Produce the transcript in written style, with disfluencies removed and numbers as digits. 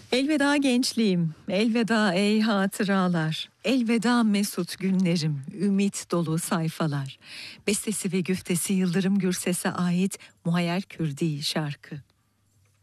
Elveda gençliğim, elveda ey hatıralar, elveda mesut günlerim, ümit dolu sayfalar. Bestesi ve güftesi Yıldırım Gürses'e ait Muayyer Kürdi şarkı.